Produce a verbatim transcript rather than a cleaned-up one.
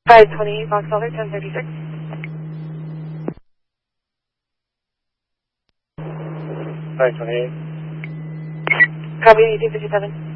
five twenty-eight, Fox Elder, ten thirty-six. five twenty-eight. Copy, eighteen fifty-seven.